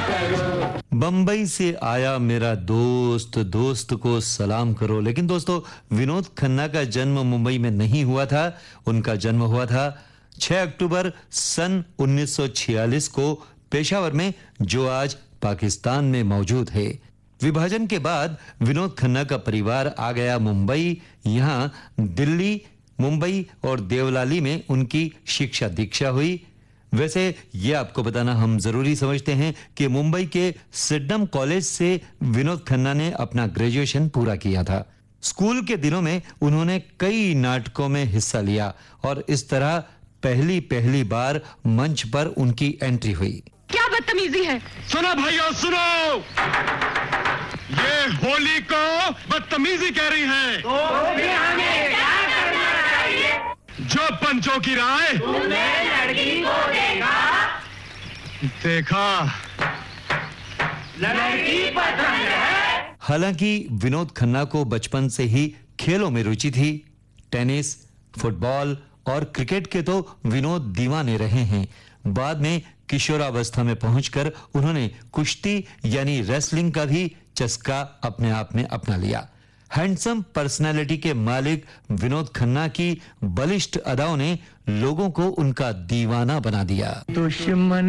बंबई से आया मेरा दोस्त, दोस्त को सलाम करो। लेकिन दोस्तों, विनोद खन्ना का जन्म मुंबई में नहीं हुआ था। उनका जन्म हुआ था 6 अक्टूबर सन 1946 को पेशावर में, जो आज पाकिस्तान में मौजूद है। विभाजन के बाद विनोद खन्ना का परिवार आ गया मुंबई। यहाँ दिल्ली, मुंबई और देवलाली में उनकी शिक्षा दीक्षा हुई। वैसे ये आपको बताना हम जरूरी समझते हैं कि मुंबई के सिडनम कॉलेज से विनोद खन्ना ने अपना ग्रेजुएशन पूरा किया था। स्कूल के दिनों में उन्होंने कई नाटकों में हिस्सा लिया और इस तरह पहली बार मंच पर उनकी एंट्री हुई। क्या बदतमीजी है! सुनो भाइयों, सुनो! ये होली को बदतमीजी कह रही है। तो भी हमें क्या करना चाहिए? जो पंचों की राय लड़की को देखा लड़की पसंद है। हालांकि विनोद खन्ना को बचपन से ही खेलों में रुचि थी। टेनिस, फुटबॉल और क्रिकेट के तो विनोद दीवाने रहे हैं। बाद में किशोरावस्था में पहुंचकर उन्होंने कुश्ती यानी रेसलिंग का भी चस्का अपने आप में अपना लिया। हैंडसम पर्सनालिटी के मालिक विनोद खन्ना की बलिष्ठ अदाओं ने लोगों को उनका दीवाना बना दिया। दुश्मन